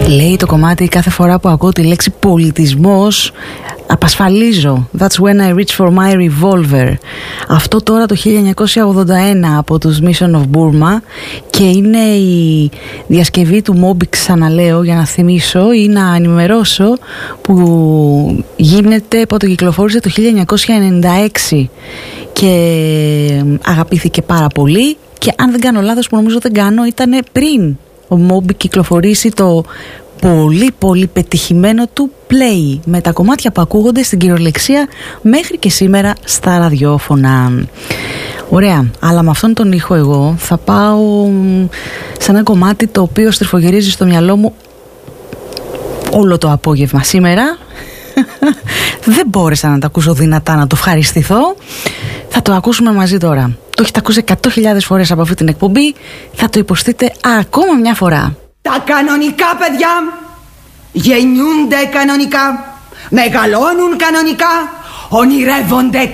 Λέει το κομμάτι, κάθε φορά που ακούω τη λέξη πολιτισμός απασφαλίζω. That's when I reach for my revolver. Αυτό τώρα το 1981 από τους Mission of Burma, και είναι η διασκευή του Moby, ξαναλέω για να θυμίσω ή να ενημερώσω, που γίνεται, πότε κυκλοφόρησε, το 1996 και αγαπήθηκε πάρα πολύ. Και αν δεν κάνω λάθος, που νομίζω δεν κάνω, ήταν πριν ο Moby κυκλοφορήσει το πολύ πολύ πετυχημένο του Play, με τα κομμάτια που ακούγονται στην κυριολεξία μέχρι και σήμερα στα ραδιόφωνα. Ωραία, αλλά με αυτόν τον ήχο εγώ θα πάω σε ένα κομμάτι το οποίο στριφογυρίζει στο μυαλό μου όλο το απόγευμα σήμερα. Δεν μπόρεσα να το ακούσω δυνατά, να το ευχαριστηθώ. Θα το ακούσουμε μαζί τώρα. Το έχετε ακούσει 100.000 φορές από αυτή την εκπομπή. Θα το υποστείτε ακόμα μια φορά. Τα κανονικά παιδιά γεννιούνται κανονικά, μεγαλώνουν κανονικά, ονειρεύονται